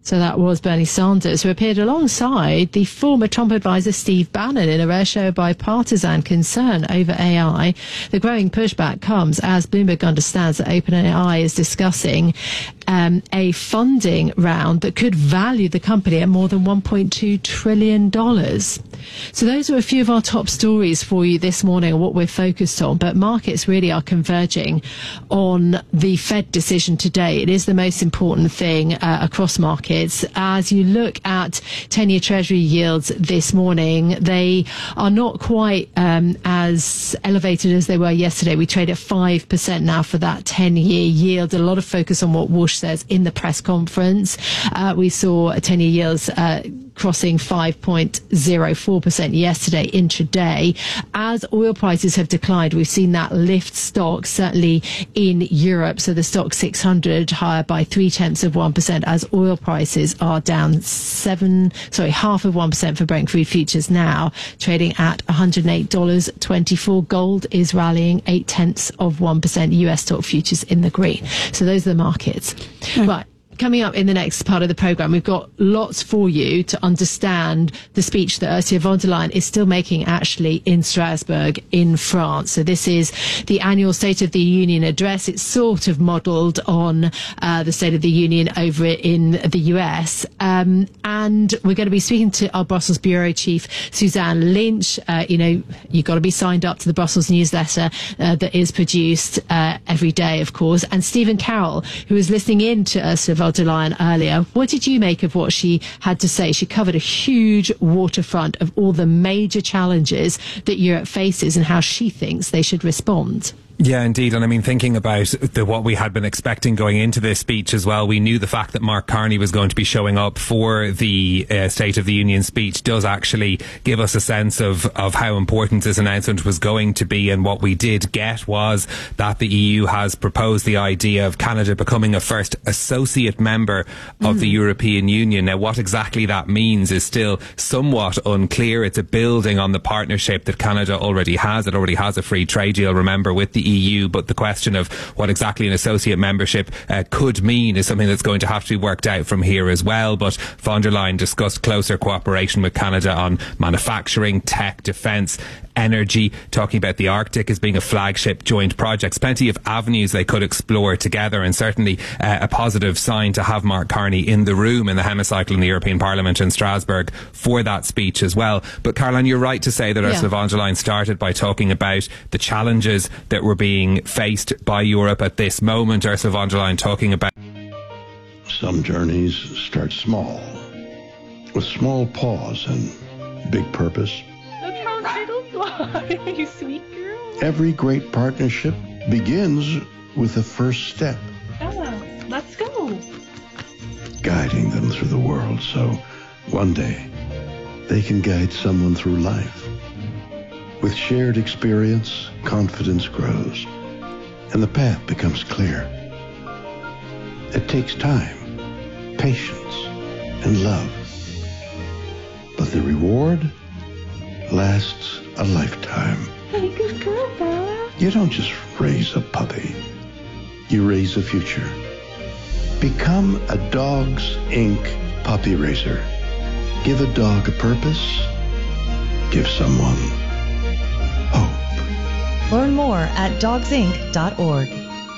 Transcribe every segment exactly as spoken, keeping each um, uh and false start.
So that was Bernie Sanders, who appeared alongside the former Trump advisor Steve Bannon in a rare show of bipartisan concern over A I. The growing pushback comes as Bloomberg understands that OpenAI is discussing um, a funding round that could value the company at more than one point two trillion dollars. So those are a few of our top stories for you this morning and what we're focused on. But markets really are converging on the Fed decision today. It is the most important thing uh, across markets. As you look at ten-year Treasury yields this morning, they are not quite um, as elevated as they were yesterday. We trade at five percent now for that ten-year yield. A lot of focus on what Walsh says in the press conference. Uh, we saw ten-year yields uh, crossing five point zero four percent yesterday intraday. As oil prices have declined, we've seen that lift stocks, certainly in Europe. So the stock six hundred higher by three tenths of one percent as oil prices are down seven, sorry, half of one percent for Brent crude futures now, trading at one hundred eight dollars and twenty-four cents. Gold is rallying eight tenths of one percent. U S stock futures in the green. So those are the markets. Mm. Right. Coming up in the next part of the programme, we've got lots for you to understand the speech that Ursula von der Leyen is still making actually in Strasbourg in France. So this is the annual State of the Union address. It's sort of modelled on uh, the State of the Union over in the U S. Um, and we're going to be speaking to our Brussels Bureau Chief, Suzanne Lynch. Uh, you know, you've got to be signed up to the Brussels newsletter uh, that is produced uh, every day, of course. And Stephen Carroll, who was listening in to Ursula von der Leyen earlier. What did you make of what she had to say? She covered a huge waterfront of all the major challenges that Europe faces and how she thinks they should respond. Yeah, indeed. And I mean, thinking about the, what we had been expecting going into this speech as well, we knew the fact that Mark Carney was going to be showing up for the uh, State of the Union speech does actually give us a sense of, of how important this announcement was going to be. And what we did get was that the E U has proposed the idea of Canada becoming a first associate member of mm. the European Union. Now, what exactly that means is still somewhat unclear. It's a building on the partnership that Canada already has. It already has a free trade deal, remember, with the E U, but the question of what exactly an associate membership uh, could mean is something that's going to have to be worked out from here as well. But von der Leyen discussed closer cooperation with Canada on manufacturing, tech, defence, energy, talking about the Arctic as being a flagship joint project. Plenty of avenues they could explore together, and certainly uh, a positive sign to have Mark Carney in the room in the hemicycle in the European Parliament in Strasbourg for that speech as well. But Caroline, you're right to say that yeah. Ursula von der Leyen started by talking about the challenges that were being faced by Europe at this moment. Ursula von der Leyen talking about some journeys start small, with small pause and big purpose. You sweet girl. Every great partnership begins with a first step. Oh, let's go. Guiding them through the world so one day they can guide someone through life. With shared experience, confidence grows, and the path becomes clear. It takes time, patience, and love. But the reward lasts a lifetime. Hey, good girl, Bella. You don't just raise a puppy. You raise a future. Become a Dogs Incorporated puppy raiser. Give a dog a purpose. Give someone hope. Learn more at dogs inc dot org.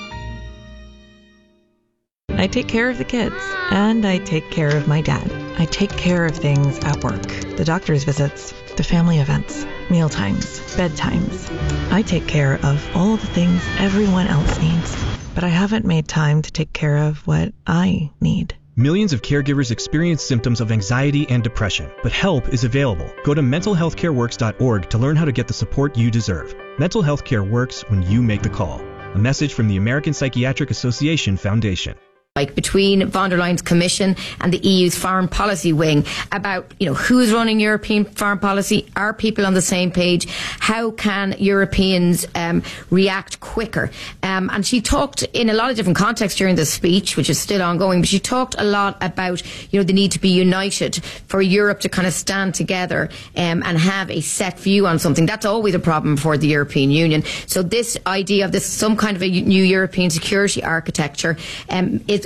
I take care of the kids, and I take care of my dad. I take care of things at work. The doctor's visits, the family events, mealtimes, bedtimes. I take care of all the things everyone else needs, but I haven't made time to take care of what I need. Millions of caregivers experience symptoms of anxiety and depression, but help is available. Go to mental health care works dot org to learn how to get the support you deserve. Mental health care works when you make the call. A message from the American Psychiatric Association Foundation. Like between von der Leyen's Commission and the E U's foreign policy wing about, you know, who's running European foreign policy? Are people on the same page? How can Europeans um, react quicker? Um, and she talked in a lot of different contexts during the speech, which is still ongoing, but she talked a lot about, you know, the need to be united for Europe to kind of stand together um, and have a set view on something. That's always a problem for the European Union. So this idea of this, some kind of a new European security architecture um, is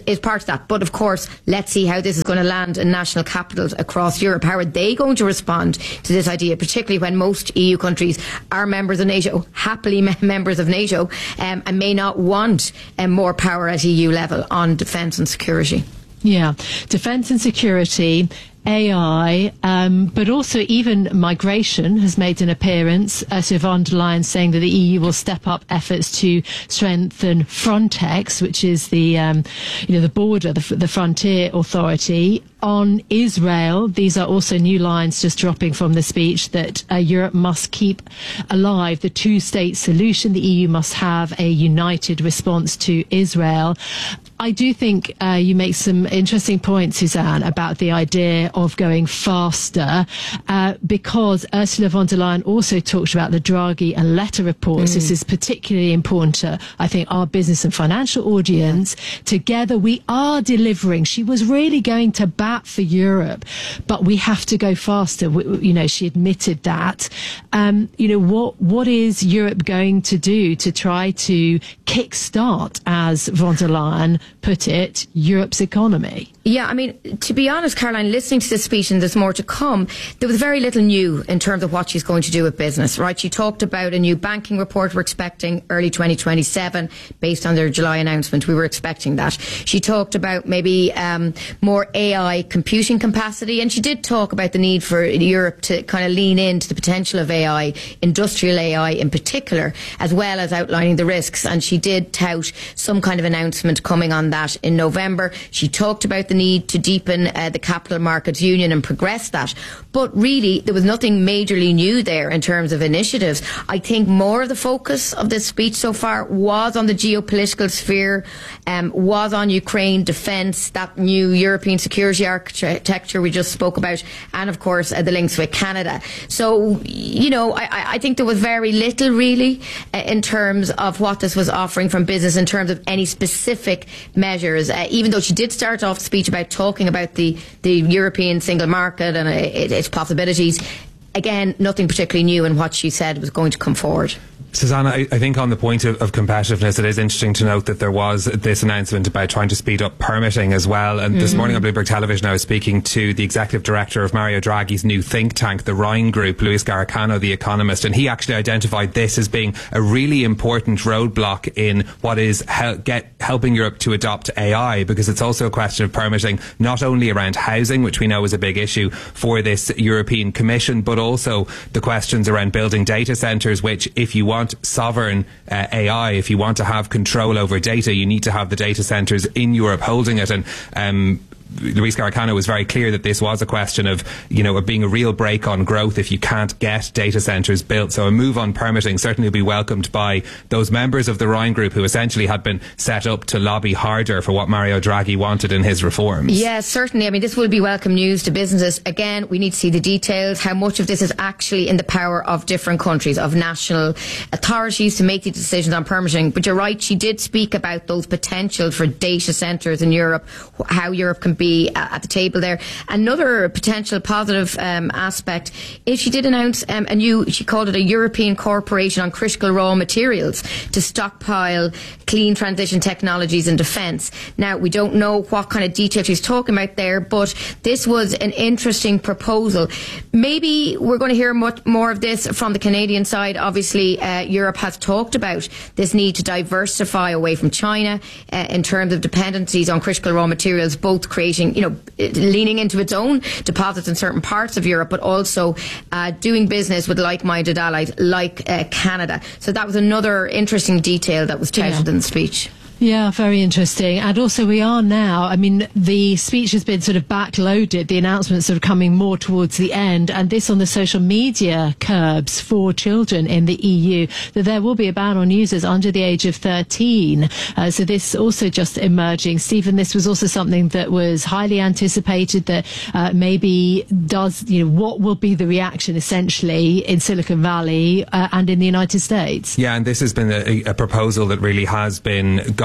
is part of that. But of course, let's see how this is going to land in national capitals across Europe. How are they going to respond to this idea, particularly when most E U countries are members of NATO, happily me- members of NATO, um, and may not want um, more power at E U level on defence and security? Yeah, defence and security, A I, um, but also even migration has made an appearance. Ursula von der Leyen saying that the E U will step up efforts to strengthen Frontex, which is the um, you know the border, the, the frontier authority. On Israel, these are also new lines just dropping from the speech that uh, Europe must keep alive the two-state solution. The E U must have a united response to Israel. I do think uh, you make some interesting points, Suzanne, about the idea of going faster, uh, because Ursula von der Leyen also talked about the Draghi and Letta reports. Mm. This is particularly important to, I think, our business and financial audience. Together, we are delivering. She was really going to bat for Europe, but we have to go faster. We, you know, she admitted that. Um, you know, what what is Europe going to do to try to kickstart, as von der Leyen put it, Europe's economy? Yeah, I mean, to be honest, Caroline, listening to this speech, and there's more to come, there was very little new in terms of what she's going to do with business, right? She talked about a new banking report we're expecting early twenty twenty-seven based on their July announcement. We were expecting that. She talked about maybe um, more A I computing capacity, and she did talk about the need for Europe to kind of lean into the potential of A I, industrial A I in particular, as well as outlining the risks. And she did tout some kind of announcement coming on that in November. She talked about the need to deepen uh, the capital markets union and progress that. But really, there was nothing majorly new there in terms of initiatives. I think more of the focus of this speech so far was on the geopolitical sphere, um, was on Ukraine, defence, that new European security architecture we just spoke about, and of course uh, the links with Canada. So, you know, I, I think there was very little really uh, in terms of what this was offering from business in terms of any specific measures, uh, even though she did start off the speech about talking about the, the European single market and uh, it, its possibilities. Again, nothing particularly new in what she said was going to come forward. Susanna, I, I think on the point of, of competitiveness, it is interesting to note that there was this announcement about trying to speed up permitting as well. And mm-hmm. this morning on Bloomberg Television, I was speaking to the executive director of Mario Draghi's new think tank, the Rhine Group, Luis Garicano, the economist, and he actually identified this as being a really important roadblock in what is hel- get, helping Europe to adopt A I, because it's also a question of permitting not only around housing, which we know is a big issue for this European Commission, but also the questions around building data centres, which, if you want sovereign uh, A I, if you want to have control over data, you need to have the data centres in Europe holding it. And um, Luis Garicano was very clear that this was a question of, you know, of being a real brake on growth if you can't get data centres built. So a move on permitting certainly will be welcomed by those members of the Rhine Group who essentially had been set up to lobby harder for what Mario Draghi wanted in his reforms. Yes, certainly. I mean, this will be welcome news to businesses. Again, we need to see the details, how much of this is actually in the power of different countries, of national authorities to make the decisions on permitting. But you're right, she did speak about those potentials for data centres in Europe, how Europe can be be at the table there. Another potential positive um, aspect is she did announce um, a new, she called it a European Corporation on Critical Raw Materials to stockpile clean transition technologies in defence. Now, we don't know what kind of detail she's talking about there, but this was an interesting proposal. Maybe we're going to hear much more of this from the Canadian side. Obviously, uh, Europe has talked about this need to diversify away from China uh, in terms of dependencies on critical raw materials, both creating, you know, leaning into its own deposits in certain parts of Europe, but also uh, doing business with like-minded allies like uh, Canada. So that was another interesting detail that was touted yeah. in the speech. Yeah, very interesting. And also we are now, I mean, the speech has been sort of backloaded, the announcements are coming more towards the end, and this on the social media curbs for children in the E U, that there will be a ban on users under the age of thirteen. Uh, so this also just emerging. Stephen, this was also something that was highly anticipated, that uh, maybe does, you know, what will be the reaction essentially in Silicon Valley uh, and in the United States? Yeah, and this has been a, a proposal that really has been gone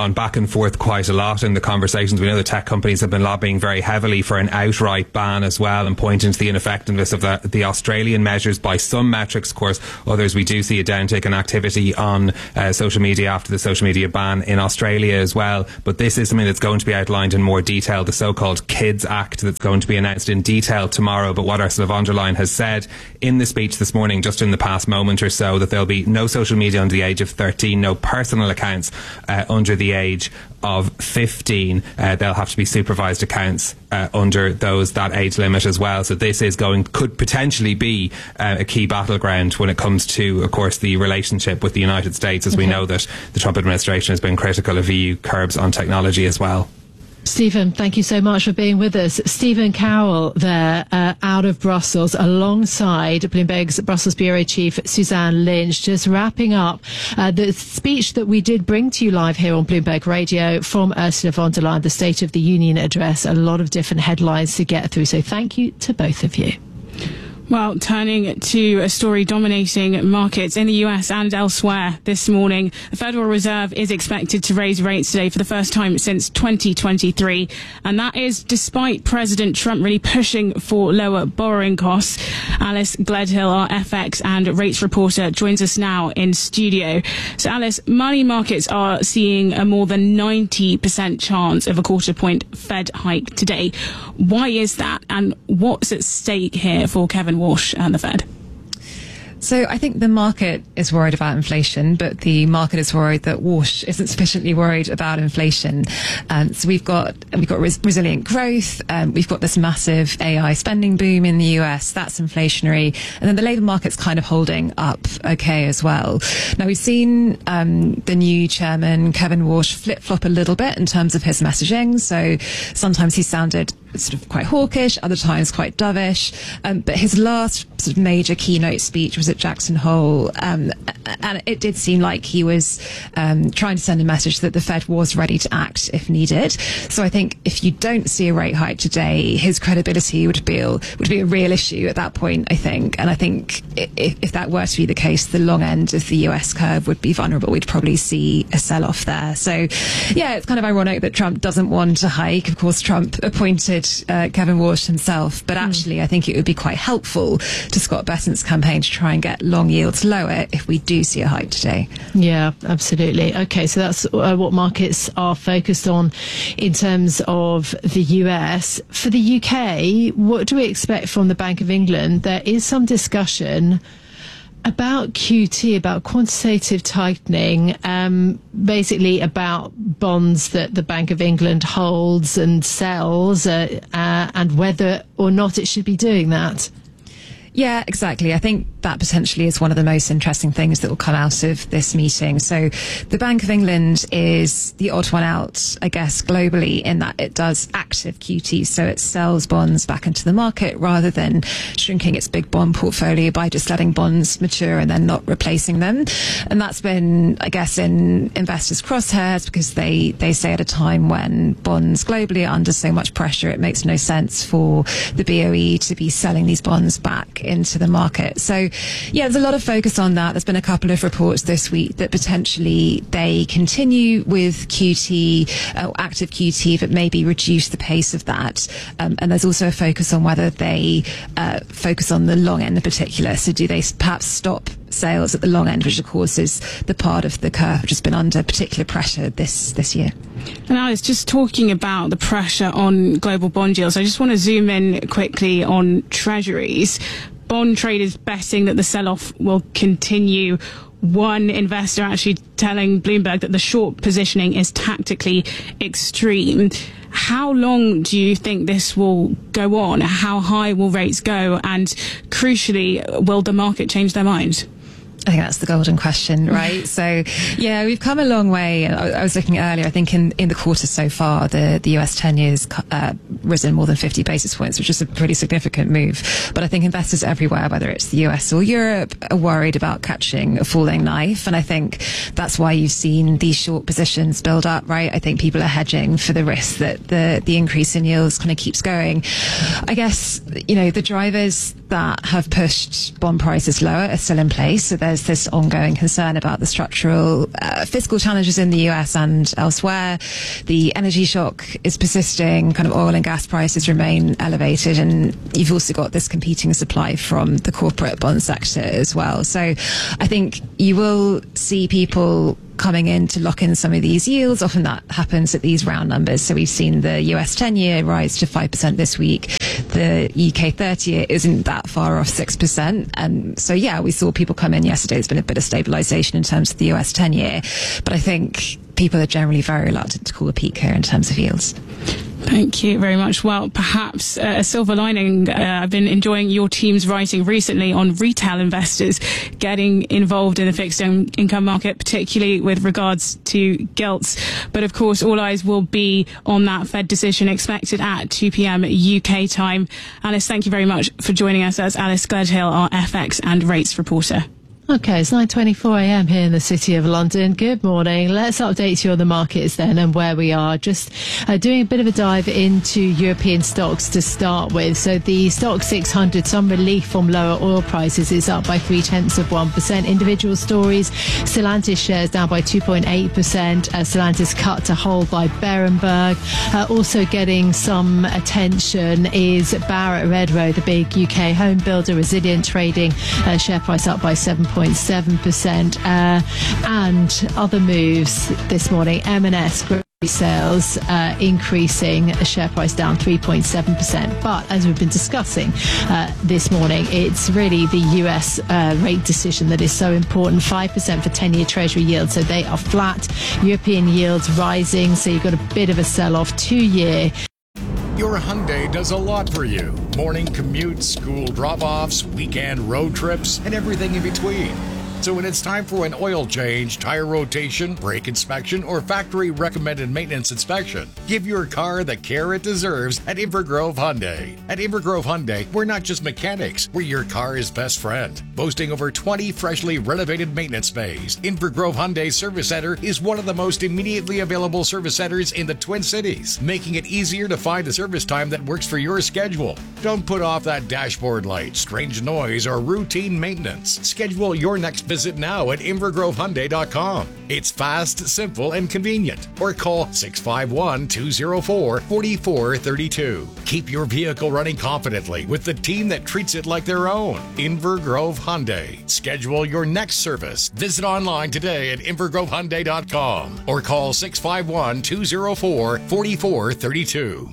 gone back and forth quite a lot in the conversations. We know the tech companies have been lobbying very heavily for an outright ban as well, and pointing to the ineffectiveness of the, the Australian measures by some metrics. Of course, others we do see a downtick in activity on uh, social media after the social media ban in Australia as well. But this is something that's going to be outlined in more detail, the so-called Kids Act that's going to be announced in detail tomorrow. But what Ursula von der Leyen has said in the speech this morning, just in the past moment or so, that there'll be no social media under the age of thirteen, no personal accounts uh, under the age of fifteen. Uh, they'll have to be supervised accounts uh, under those that age limit as well. So this is going, could potentially be uh, a key battleground when it comes to, of course, the relationship with the United States, as okay. we know that the Trump administration has been critical of E U curbs on technology as well. Stephen, thank you so much for being with us. Stephen Cowell there, uh, out of Brussels, alongside Bloomberg's Brussels Bureau Chief Suzanne Lynch, just wrapping up uh, the speech that we did bring to you live here on Bloomberg Radio from Ursula von der Leyen, the State of the Union address. A lot of different headlines to get through, so thank you to both of you. Well, turning to a story dominating markets in the U S and elsewhere this morning, the Federal Reserve is expected to raise rates today for the first time since twenty twenty-three. And that is despite President Trump really pushing for lower borrowing costs. Alice Gledhill, our F X and rates reporter, joins us now in studio. So, Alice, money markets are seeing a more than ninety percent chance of a quarter point Fed hike today. Why is that? And what's at stake here for Kevin Walsh and the Fed? So I think the market is worried about inflation, but the market is worried that Walsh isn't sufficiently worried about inflation. Um, so we've got we've got res- resilient growth. Um, we've got this massive A I spending boom in the U S. That's inflationary, and then the labour market's kind of holding up okay as well. Now we've seen um, the new chairman Kevin Walsh flip flop a little bit in terms of his messaging. So sometimes he sounded sort of quite hawkish, other times quite dovish. Um, but his last sort of major keynote speech was at Jackson Hole, um, and it did seem like he was um, trying to send a message that the Fed was ready to act if needed. So I think if you don't see a rate hike today, his credibility would be would be a real issue at that point, I think. And I think if, if that were to be the case, the long end of the U S curve would be vulnerable. We'd probably see a sell-off there. So yeah, it's kind of ironic that Trump doesn't want to hike. Of course, Trump appointed Uh, Kevin Walsh himself, but actually mm. I think it would be quite helpful to Scott Bessent's campaign to try and get long yields lower if we do see a hike today. Yeah, absolutely. Okay, so that's uh, what markets are focused on in terms of the U S. For the U K, what do we expect from the Bank of England? There is some discussion about Q T, about quantitative tightening, um, basically about bonds that the Bank of England holds and sells, uh, uh, and whether or not it should be doing that. Yeah, exactly. I think that potentially is one of the most interesting things that will come out of this meeting. So the Bank of England is the odd one out, I guess, globally, in that it does active Q T. So it sells bonds back into the market rather than shrinking its big bond portfolio by just letting bonds mature and then not replacing them. And that's been, I guess, in investors' crosshairs because they, they say at a time when bonds globally are under so much pressure, it makes no sense for the B O E to be selling these bonds back into the market. So yeah, there's a lot of focus on that. There's been a couple of reports this week that potentially they continue with Q T, uh, active Q T, but maybe reduce the pace of that. Um, and there's also a focus on whether they uh, focus on the long end in particular. So do they perhaps stop sales at the long end, which of course is the part of the curve which has been under particular pressure this this year. And I was just talking about the pressure on global bond yields. I just want to zoom in quickly on treasuries. Bond traders betting that the sell-off will continue. One investor actually telling Bloomberg that the short positioning is tactically extreme. How long do you think this will go on? How high will rates go? And crucially, will the market change their mind? I think that's the golden question, right? So, yeah, we've come a long way. I, I was looking earlier, I think in, in the quarter so far, the, the U S ten years uh, risen more than fifty basis points, which is a pretty significant move. But I think investors everywhere, whether it's the U S or Europe, are worried about catching a falling knife. And I think that's why you've seen these short positions build up, right? I think people are hedging for the risk that the, the increase in yields kind of keeps going. I guess, you know, the drivers that have pushed bond prices lower are still in place. So there's there's this ongoing concern about the structural uh, fiscal challenges in the U S and elsewhere. The energy shock is persisting, kind of oil and gas prices remain elevated, and you've also got this competing supply from the corporate bond sector as well. So I think you will see people coming in to lock in some of these yields. Often that happens at these round numbers. So we've seen the U S ten-year rise to five percent this week. The U K thirty-year isn't that far off six percent. And so, yeah, we saw people come in yesterday. There's been a bit of stabilisation in terms of the U S ten-year. But I think people are generally very reluctant to call a peak here in terms of yields. Thank you very much. Well, perhaps uh, a silver lining. Uh, I've been enjoying your team's writing recently on retail investors getting involved in the fixed in- income market, particularly with regards to gilts. But of course, all eyes will be on that Fed decision expected at two p.m. U K time. Alice, thank you very much for joining us. That's Alice Gledhill, our F X and rates reporter. Okay, it's nine twenty-four a.m. here in the City of London. Good morning. Let's update you on the markets then and where we are. Just uh, doing a bit of a dive into European stocks to start with. So the Stoxx six hundred, some relief from lower oil prices, is up by three tenths of one percent. Individual stories, Stellantis shares down by two point eight percent. Uh, Stellantis cut to hold by Berenberg. Uh, also getting some attention is Barratt Redrow, the big U K home builder, resilient trading, uh, share price up by seven point seven percent, uh, and other moves this morning. M and S sales uh, increasing, a share price down three point seven percent. But as we've been discussing uh, this morning, it's really the U S uh, rate decision that is so important. five percent for ten-year Treasury yields, so they are flat. European yields rising, so you've got a bit of a sell-off. Two-year. Your Hyundai does a lot for you. Morning commutes, school drop-offs, weekend road trips, and everything in between. So when it's time for an oil change, tire rotation, brake inspection, or factory recommended maintenance inspection, give your car the care it deserves at Invergrove Hyundai. At Invergrove Hyundai, we're not just mechanics, we're your car's best friend. Boasting over twenty freshly renovated maintenance bays, Invergrove Hyundai Service Center is one of the most immediately available service centers in the Twin Cities, making it easier to find a service time that works for your schedule. Don't put off that dashboard light, strange noise, or routine maintenance. Schedule your next visit now at invergrove hyundai dot com. It's fast, simple, and convenient. Or call six five one, two oh four, four four three two. Keep your vehicle running confidently with the team that treats it like their own. Invergrove Hyundai. Schedule your next service. Visit online today at invergrove hyundai dot com or call six five one, two oh four, four four three two.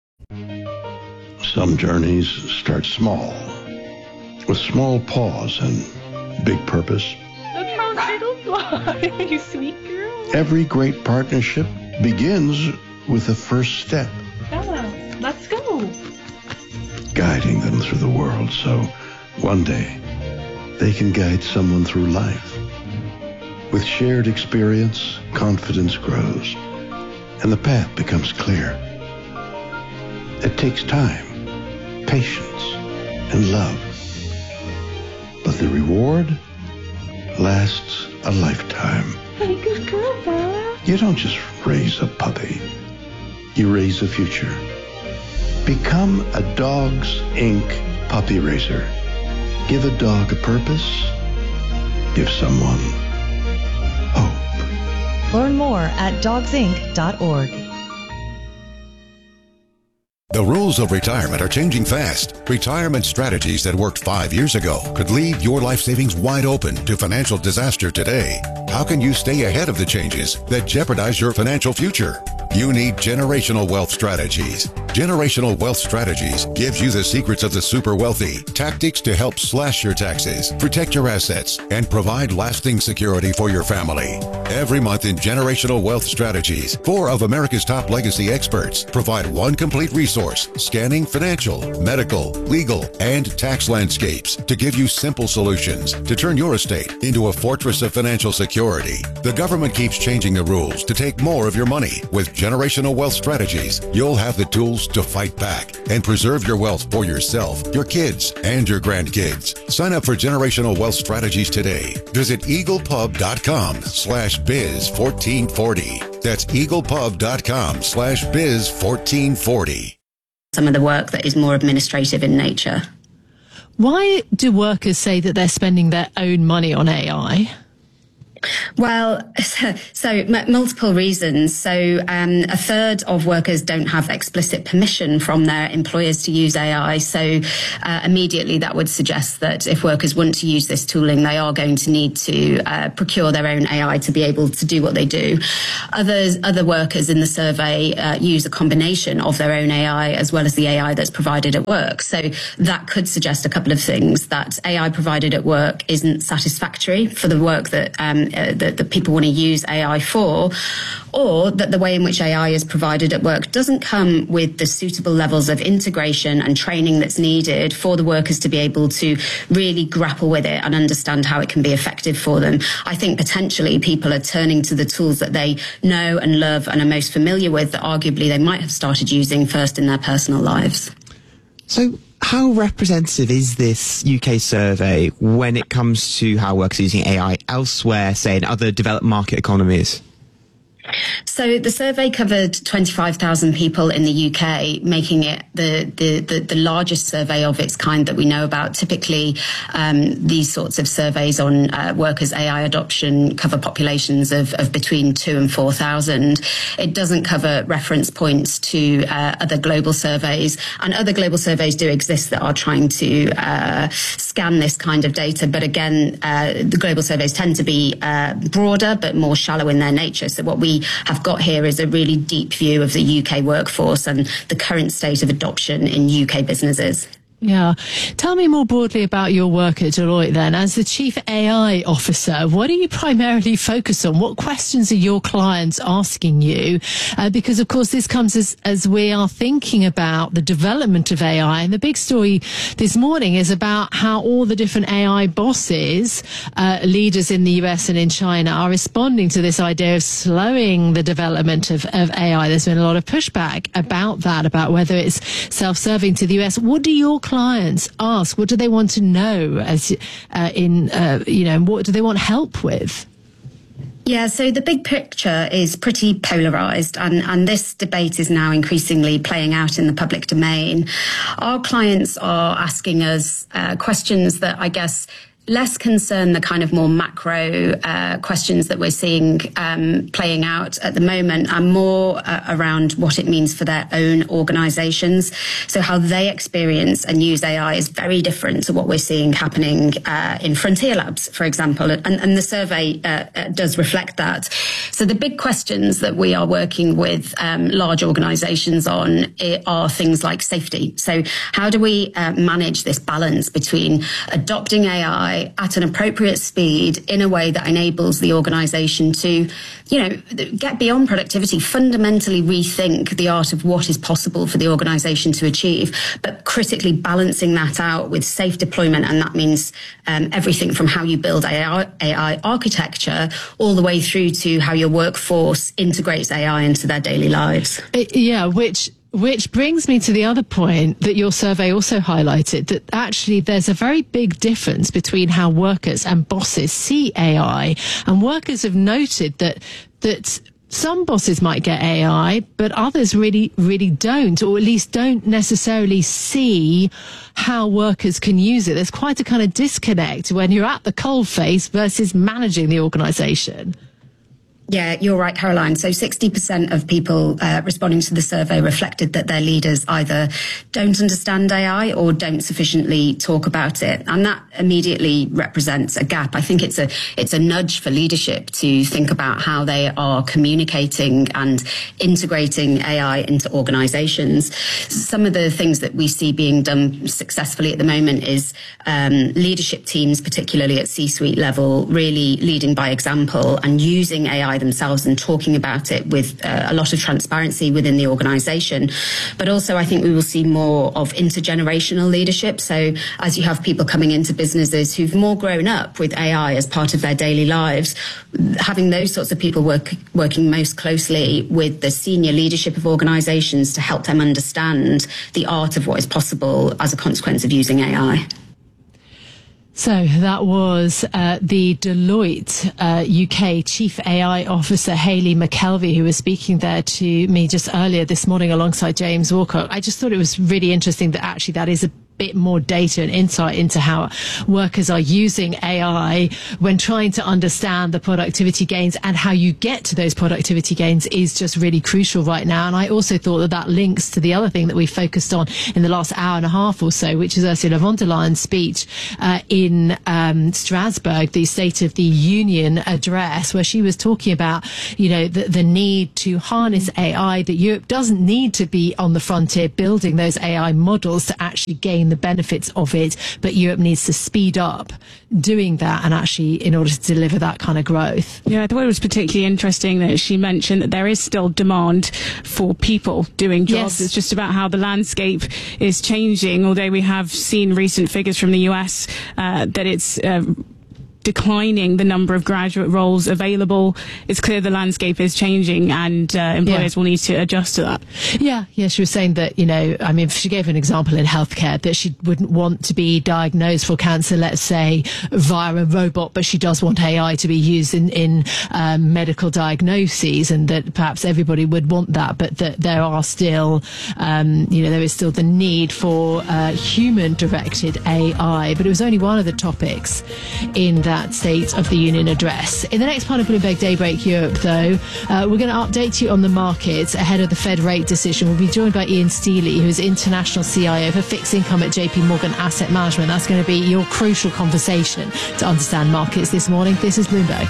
Some journeys start small, with small pause and big purpose. Look how little fly, you sweet girl. Every great partnership begins with the first step. Bella, let's go. Guiding them through the world so one day they can guide someone through life. With shared experience, confidence grows, and the path becomes clear. It takes time, patience, and love. But the reward lasts a lifetime. Hey, good girl, Bella. You don't just raise a puppy. You raise a future. Become a Dogs Incorporated puppy raiser. Give a dog a purpose. Give someone hope. Learn more at dogs inc dot org. The rules of retirement are changing fast. Retirement strategies that worked five years ago could leave your life savings wide open to financial disaster today. How can you stay ahead of the changes that jeopardize your financial future? You need Generational Wealth Strategies. Generational Wealth Strategies gives you the secrets of the super wealthy, tactics to help slash your taxes, protect your assets, and provide lasting security for your family. Every month in Generational Wealth Strategies, four of America's top legacy experts provide one complete resource scanning financial, medical, legal, and tax landscapes to give you simple solutions to turn your estate into a fortress of financial security. The government keeps changing the rules to take more of your money. With Generational Wealth Strategies, you'll have the tools to fight back and preserve your wealth for yourself, your kids, and your grandkids. Sign up for Generational Wealth Strategies today. Visit eaglepub.com slash biz 1440. That's eaglepub.com slash biz 1440. Some of the work that is more administrative in nature. Why do workers say that they're spending their own money on A I? Well, so, so m- multiple reasons. So um, a third of workers don't have explicit permission from their employers to use A I. So uh, immediately that would suggest that if workers want to use this tooling, they are going to need to uh, procure their own A I to be able to do what they do. Others, other workers in the survey uh, use a combination of their own A I as well as the A I that's provided at work. So that could suggest a couple of things: that A I provided at work isn't satisfactory for the work that um, Uh, that, that people want to use A I for, or that the way in which A I is provided at work doesn't come with the suitable levels of integration and training that's needed for the workers to be able to really grapple with it and understand how it can be effective for them. I think potentially people are turning to the tools that they know and love and are most familiar with that arguably they might have started using first in their personal lives. So how representative is this U K survey when it comes to how workers are using A I elsewhere, say in other developed market economies? So the survey covered twenty-five thousand people in the U K, making it the, the, the, the largest survey of its kind that we know about. Typically, um, these sorts of surveys on uh, workers' A I adoption cover populations of, of between two and four thousand. It doesn't cover reference points to uh, other global surveys, and other global surveys do exist that are trying to uh, scan this kind of data. But again, uh, the global surveys tend to be uh, broader but more shallow in their nature. So what we have got here is a really deep view of the U K workforce and the current state of adoption in U K businesses. Yeah. Tell me more broadly about your work at Deloitte then. As the Chief A I Officer, what do you primarily focus on? What questions are your clients asking you? Uh, because, of course, this comes as, as we are thinking about the development of A I. And the big story this morning is about how all the different A I bosses, uh, leaders in the U S and in China, are responding to this idea of slowing the development of, of A I. There's been a lot of pushback about that, about whether it's self-serving to the U S. What do your clients ask? What do they want to know as uh, in, uh, you know, what do they want help with? Yeah, so the big picture is pretty polarised, and, and this debate is now increasingly playing out in the public domain. Our clients are asking us uh, questions that I guess less concern the kind of more macro uh, questions that we're seeing um, playing out at the moment, and more uh, around what it means for their own organisations. So how they experience and use A I is very different to what we're seeing happening uh, in frontier labs, for example. And, and the survey uh, uh, does reflect that. So the big questions that we are working with um, large organisations on are things like safety. So how do we uh, manage this balance between adopting A I at an appropriate speed in a way that enables the organisation to, you know, get beyond productivity, fundamentally rethink the art of what is possible for the organisation to achieve, but critically balancing that out with safe deployment. And that means um, everything from how you build A I, A I architecture all the way through to how your workforce integrates A I into their daily lives. It, yeah, which... Which brings me to the other point that your survey also highlighted, that actually there's a very big difference between how workers and bosses see A I. And workers have noted that that some bosses might get A I, but others really, really don't, or at least don't necessarily see how workers can use it. There's quite a kind of disconnect when you're at the coalface versus managing the organisation. Yeah, you're right, Caroline. So sixty percent of people uh, responding to the survey reflected that their leaders either don't understand A I or don't sufficiently talk about it. And that immediately represents a gap. I think it's a it's a nudge for leadership to think about how they are communicating and integrating A I into organizations. Some of the things that we see being done successfully at the moment is um, leadership teams, particularly at C-suite level, really leading by example and using A I themselves and talking about it with uh, a lot of transparency within the organisation. But also I think we will see more of intergenerational leadership. So as you have people coming into businesses who've more grown up with A I as part of their daily lives, having those sorts of people work, working most closely with the senior leadership of organisations to help them understand the art of what is possible as a consequence of using A I. So that was uh, the Deloitte uh, U K Chief A I Officer Hayley McKelvey, who was speaking there to me just earlier this morning alongside James Walker. I just thought it was really interesting that actually that is a bit more data and insight into how workers are using A I when trying to understand the productivity gains and how you get to those productivity gains is just really crucial right now. And I also thought that that links to the other thing that we focused on in the last hour and a half or so, which is Ursula von der Leyen's speech uh, in um, Strasbourg, the State of the Union address, where she was talking about, you know, the, the need to harness A I, that Europe doesn't need to be on the frontier building those A I models to actually gain the benefits of it, but Europe needs to speed up doing that and actually in order to deliver that kind of growth. Yeah, I thought it was particularly interesting that she mentioned that there is still demand for people doing jobs. Yes. It's just about how the landscape is changing, although we have seen recent figures from the U S uh, that it's uh, declining the number of graduate roles available. It's clear the landscape is changing, and uh, employers yeah. will need to adjust to that. Yeah, yeah. She was saying that, you know, I mean, she gave an example in healthcare that she wouldn't want to be diagnosed for cancer, let's say, via a robot, but she does want A I to be used in, in um, medical diagnoses, and that perhaps everybody would want that, but that there are still, um, you know, there is still the need for uh, human-directed A I. But it was only one of the topics in that State of the Union address. In the next part of Bloomberg Daybreak Europe, though, uh, we're going to update you on the markets ahead of the Fed rate decision. We'll be joined by Ian Steely, who is International C I O for Fixed Income at J P Morgan Asset Management. That's going to be your crucial conversation to understand markets this morning. This is Bloomberg.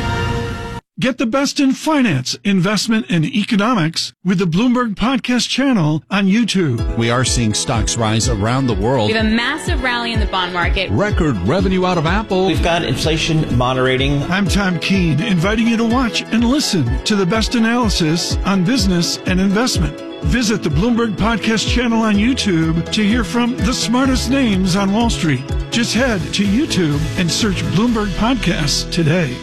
Get the best in finance, investment, and economics with the Bloomberg Podcast channel on YouTube. We are seeing stocks rise around the world. We have a massive rally in the bond market. Record revenue out of Apple. We've got inflation moderating. I'm Tom Keene, inviting you to watch and listen to the best analysis on business and investment. Visit the Bloomberg Podcast channel on YouTube to hear from the smartest names on Wall Street. Just head to YouTube and search Bloomberg Podcasts today.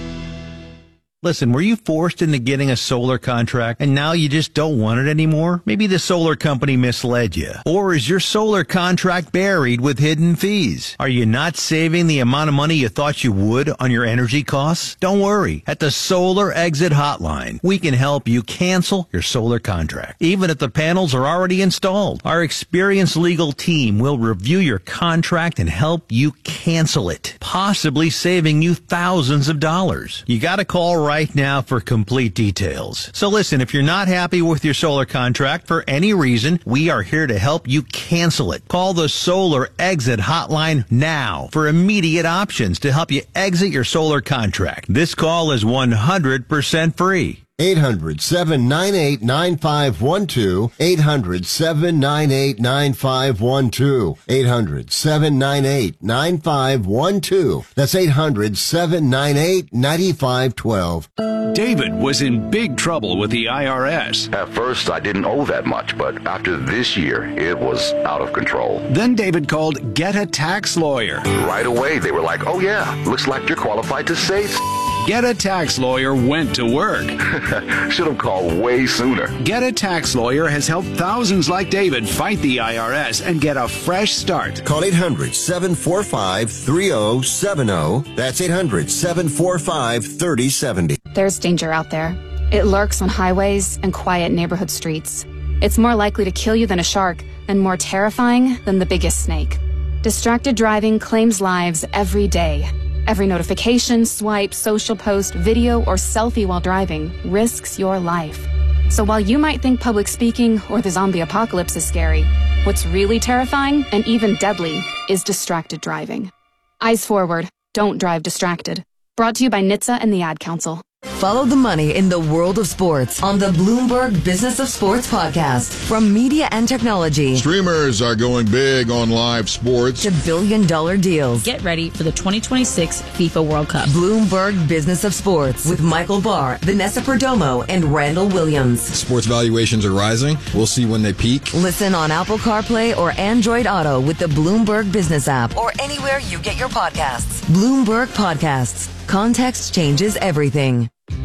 Listen, were you forced into getting a solar contract and now you just don't want it anymore? Maybe the solar company misled you. Or is your solar contract buried with hidden fees? Are you not saving the amount of money you thought you would on your energy costs? Don't worry. At the Solar Exit Hotline, we can help you cancel your solar contract, even if the panels are already installed. Our experienced legal team will review your contract and help you cancel it, possibly saving you thousands of dollars. You gotta call right now for complete details. So listen, if you're not happy with your solar contract for any reason, we are here to help you cancel it. Call the Solar Exit Hotline now for immediate options to help you exit your solar contract. This call is one hundred percent free. eight hundred, seven nine eight, nine five one two. eight hundred, seven nine eight, nine five one two. eight hundred, seven nine eight, nine five one two. That's eight hundred, seven nine eight, nine five one two. David was in big trouble with the I R S. At first, I didn't owe that much, but after this year, it was out of control. Then David called Get a Tax Lawyer. Right away, they were like, oh yeah, looks like you're qualified to save. Get a Tax Lawyer went to work. Should have called way sooner. Get a Tax Lawyer has helped thousands like David fight the I R S and get a fresh start. Call eight hundred, seven four five, three oh seven oh. That's eight hundred, seven four five, three oh seven oh. There's danger out there. It lurks on highways and quiet neighborhood streets. It's more likely to kill you than a shark, and more terrifying than the biggest snake. Distracted driving claims lives every day. Every notification, swipe, social post, video, or selfie while driving risks your life. So while you might think public speaking or the zombie apocalypse is scary, what's really terrifying and even deadly is distracted driving. Eyes forward. Don't drive distracted. Brought to you by N H T S A and the Ad Council. Follow the money in the world of sports on the Bloomberg Business of Sports podcast. From media and technology, streamers are going big on live sports, to billion dollar deals. Get ready for the twenty twenty-six FIFA World Cup. Bloomberg Business of Sports with Michael Barr, Vanessa Perdomo, and Randall Williams. Sports valuations are rising. We'll see when they peak. Listen on Apple CarPlay or Android Auto with the Bloomberg Business app or anywhere you get your podcasts. Bloomberg Podcasts. Context changes everything.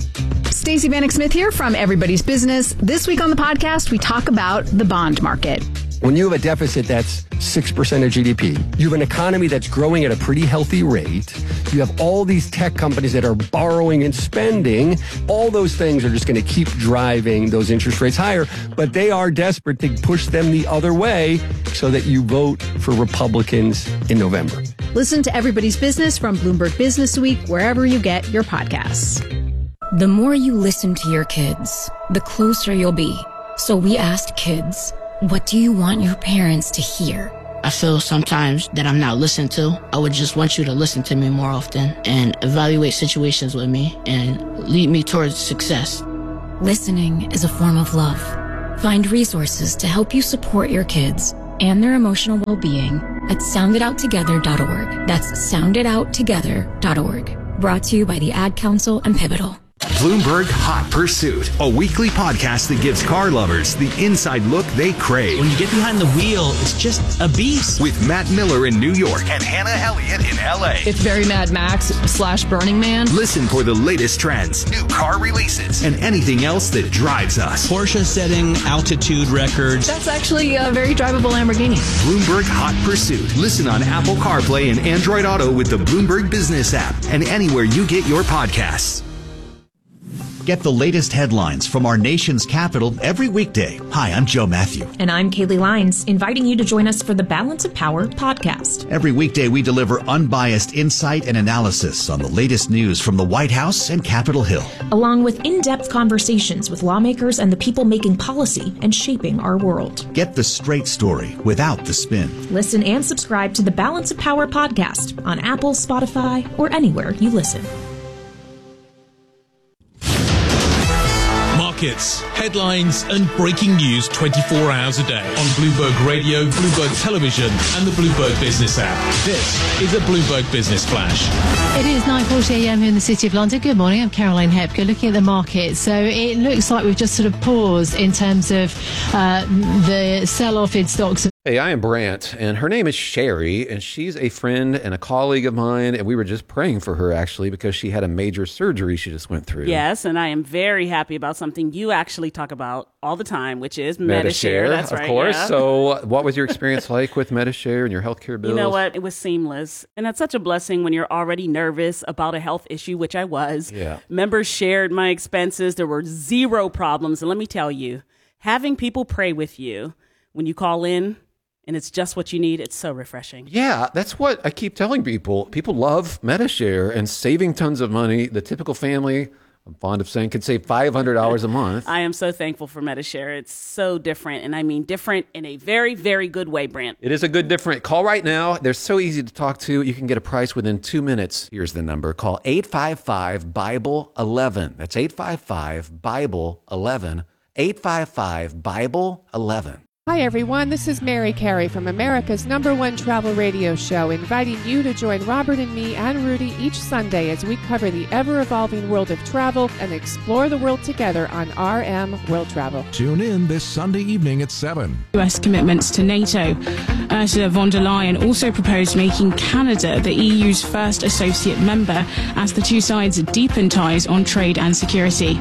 Stacey Vanek Smith here from Everybody's Business. This week on the podcast, we talk about the bond market. When you have a deficit that's six percent of G D P, you have an economy that's growing at a pretty healthy rate, you have all these tech companies that are borrowing and spending, all those things are just going to keep driving those interest rates higher, but they are desperate to push them the other way so that you vote for Republicans in November. Listen to Everybody's Business from Bloomberg Business Week wherever you get your podcasts. The more you listen to your kids, the closer you'll be. So we asked kids, what do you want your parents to hear? I feel sometimes that I'm not listened to. I would just want you to listen to me more often and evaluate situations with me and lead me towards success. Listening is a form of love. Find resources to help you support your kids and their emotional well-being at sound it out together dot org. That's sound it out together dot org. Brought to you by the Ad Council and Pivotal. Bloomberg Hot Pursuit, a weekly podcast that gives car lovers the inside look they crave. When you get behind the wheel, it's just a beast. With Matt Miller in New York and Hannah Elliott in L A. It's very Mad Max slash Burning Man. Listen for the latest trends, new car releases, and anything else that drives us. Porsche setting altitude records. That's actually a very drivable Lamborghini. Bloomberg Hot Pursuit. Listen on Apple CarPlay and Android Auto with the Bloomberg Business app and anywhere you get your podcasts. Get the latest headlines from our nation's capital every weekday. Hi, I'm Joe Matthew. And I'm Kaylee Lines, inviting you to join us for the Balance of Power podcast. Every weekday, we deliver unbiased insight and analysis on the latest news from the White House and Capitol Hill, along with in-depth conversations with lawmakers and the people making policy and shaping our world. Get the straight story without the spin. Listen and subscribe to the Balance of Power podcast on Apple, Spotify, or anywhere you listen. Markets, headlines, and breaking news twenty-four hours a day on Bloomberg Radio, Bloomberg Television, and the Bloomberg Business app. This is a Bloomberg Business Flash. It is nine forty a.m. here in the City of London. Good morning, I'm Caroline Hepker. Looking at the market, so it looks like we've just sort of paused in terms of uh, the sell-off in stocks. Hey, I am Brant, and her name is Sherry, and she's a friend and a colleague of mine, and we were just praying for her, actually, because she had a major surgery she just went through. Yes, and I am very happy about something you actually talk about all the time, which is Medi-Share. That's of right, course. yeah. So what was your experience like with Medi-Share and your healthcare bills? You know what? It was seamless, and that's such a blessing when you're already nervous about a health issue, which I was. Yeah. Members shared my expenses. There were zero problems, and let me tell you, having people pray with you when you call in, and it's just what you need, it's so refreshing. Yeah, that's what I keep telling people. People love Medi-Share and saving tons of money. The typical family, I'm fond of saying, could save five hundred dollars a month. I am so thankful for Medi-Share. It's so different, and I mean different in a very, very good way, Brant. It is a good different. Call right now. They're so easy to talk to. You can get a price within two minutes. Here's the number. Call eight five five, Bible eleven. That's eight five five, Bible eleven. eight five five, Bible eleven. Hi, everyone. This is Mary Carey from America's number one travel radio show, inviting you to join Robert and me and Rudy each Sunday as we cover the ever-evolving world of travel and explore the world together on R M World Travel. Tune in this Sunday evening at seven. U S commitments to NATO. Ursula von der Leyen also proposed making Canada the E U's first associate member as the two sides deepen ties on trade and security.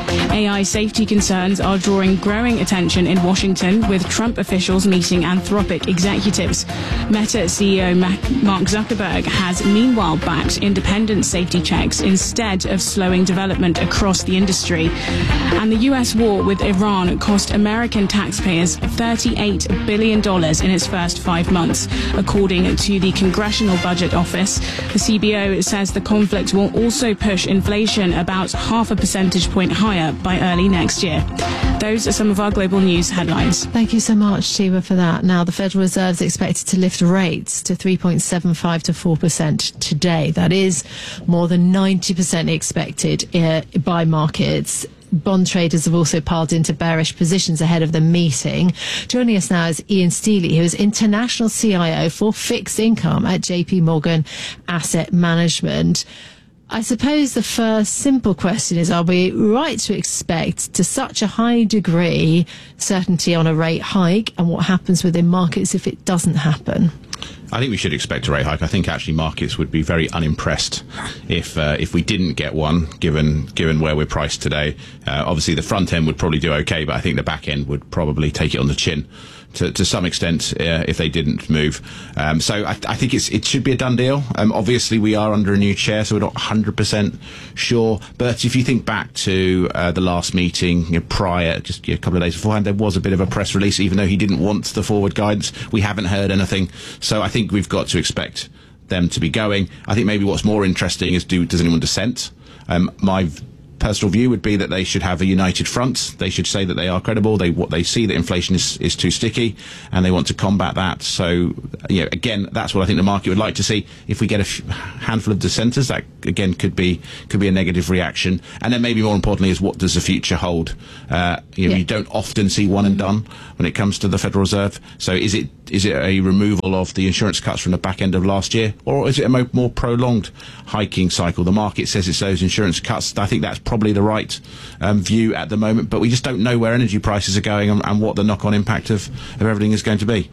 A I safety concerns are drawing growing attention in Washington, with Trump officials meeting Anthropic executives. Meta C E O Mark Zuckerberg has meanwhile backed independent safety checks instead of slowing development across the industry. And the U S war with Iran cost American taxpayers thirty-eight billion dollars in its first five months, according to the Congressional Budget Office. The C B O says the conflict will also push inflation about half a percentage point higher by early next year. Those are some of our global news headlines. Thank you so much, Shiva, for that. Now, the Federal Reserve is expected to lift rates to three point seven five to four percent today. That is more than ninety percent expected uh, by markets. Bond traders have also piled into bearish positions ahead of the meeting. Joining us now is Ian Steely, who is International C I O for Fixed Income at J P Morgan Asset Management. I suppose the first simple question is, are we right to expect to such a high degree certainty on a rate hike, and what happens within markets if it doesn't happen? I think we should expect a rate hike. I think actually markets would be very unimpressed if uh, if we didn't get one, given given where we're priced today. Uh, obviously, the front end would probably do okay, but I think the back end would probably take it on the chin to, to some extent uh, if they didn't move. Um, so I, I think it's, it should be a done deal. Um, obviously, we are under a new chair, so we're not one hundred percent sure. But if you think back to uh, the last meeting you know, prior, just you know, a couple of days beforehand, there was a bit of a press release, even though he didn't want the forward guidance. We haven't heard anything. So I think we've got to expect them to be going. I think maybe what's more interesting is do does anyone dissent? Um, my personal view would be that they should have a united front. They should say that they are credible. They what they see that inflation is, is too sticky, and they want to combat that. So, you know, again, that's what I think the market would like to see. If we get a f- handful of dissenters, that again could be could be a negative reaction. And then maybe more importantly is what does the future hold? Uh, you know, yeah. you don't often see one and done when it comes to the Federal Reserve. So is it is it a removal of the insurance cuts from the back end of last year, or is it a mo- more prolonged hiking cycle? The market says it's those insurance cuts. I think that's probably the right um, view at the moment, but we just don't know where energy prices are going and, and what the knock-on impact of, of everything is going to be.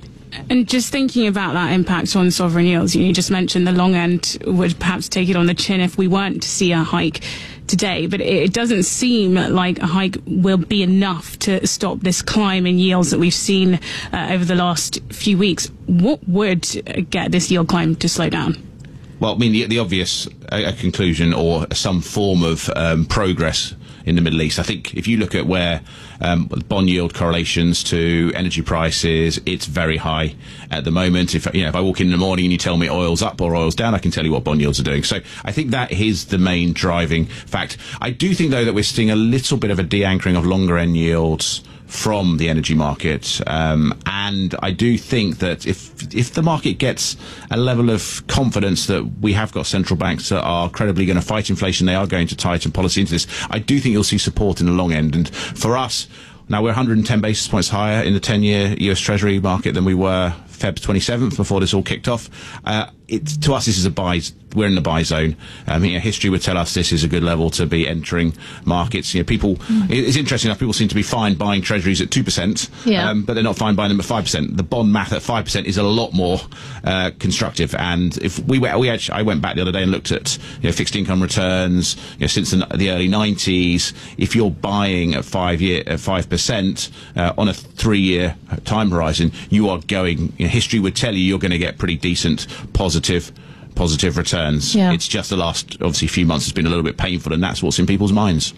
And just thinking about that impact on sovereign yields, you just mentioned the long end would perhaps take it on the chin if we weren't to see a hike today, but it doesn't seem like a hike will be enough to stop this climb in yields that we've seen uh, over the last few weeks. What would get this yield climb to slow down? Well, I mean, the, the obvious uh, conclusion or some form of um, progress in the Middle East. I think if you look at where um, bond yield correlations to energy prices, it's very high at the moment. If you know, if I walk in in the morning and you tell me oil's up or oil's down, I can tell you what bond yields are doing. So I think that is the main driving fact. I do think, though, that we're seeing a little bit of a de-anchoring of longer end yields from the energy market, um, and I do think that if if the market gets a level of confidence that we have got central banks that are credibly going to fight inflation, they are going to tighten policy into this, I do think you'll see support in the long end. And for us, now we're one hundred ten basis points higher in the ten-year U S Treasury market than we were February twenty-seventh before this all kicked off. Uh, it, to us, this is a buy. We're in the buy zone. Um, you know, history would tell us this is a good level to be entering markets. You know, people. Mm. It's interesting enough. People seem to be fine buying treasuries at two percent, yeah. um, but they're not fine buying them at five percent. The bond math at five percent is a lot more uh, constructive. And if we were, we actually, I went back the other day and looked at you know fixed income returns. You know, since the, the early nineties, if you're buying at five year at five percent uh, on a three year time horizon, you are going. You know, history would tell you you're going to get pretty decent positive. positive returns. Yeah. It's just the last, obviously, few months has been a little bit painful, and that's what's in people's minds.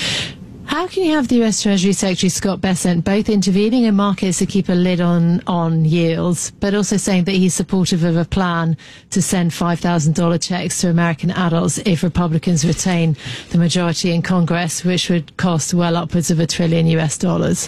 How can you have the U S Treasury Secretary Scott Bessent both intervening in markets to keep a lid on, on yields, but also saying that he's supportive of a plan to send five thousand dollars checks to American adults if Republicans retain the majority in Congress, which would cost well upwards of a trillion U S dollars?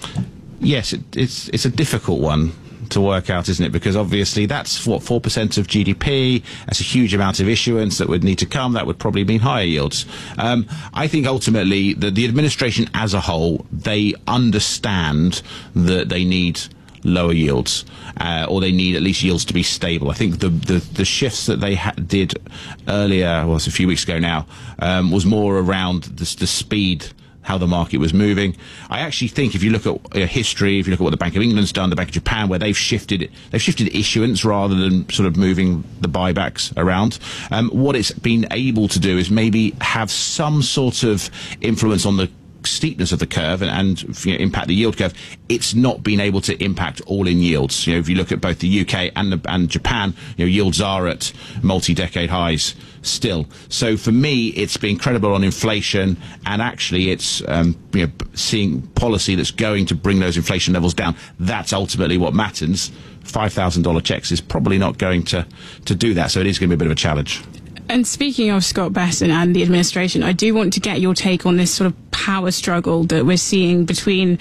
Yes, it, it's it's a difficult one to work out, isn't it? Because obviously that's what four percent of G D P. That's a huge amount of issuance that would need to come. That would probably mean higher yields. Um, I think ultimately the, the administration as a whole, they understand that they need lower yields, uh, or they need at least yields to be stable. I think the the, the shifts that they ha- did earlier, well, it's a few weeks ago now, um, was more around the, the speed. How the market was moving. I actually think if you look at uh, history, if you look at what the Bank of England's done, the Bank of Japan, where they've shifted, they've shifted issuance rather than sort of moving the buybacks around. Um, what it's been able to do is maybe have some sort of influence on the steepness of the curve and, and you know, impact the yield curve. It's not been able to impact all-in yields. You know, if you look at both the U K and the, and Japan, you know, yields are at multi-decade highs still. So for me, it's been credible on inflation, and actually it's um, you know, seeing policy that's going to bring those inflation levels down. That's ultimately what matters. five thousand dollars checks is probably not going to, to do that, so it is going to be a bit of a challenge. And speaking of Scott Bessent and the administration, I do want to get your take on this sort of power struggle that we're seeing between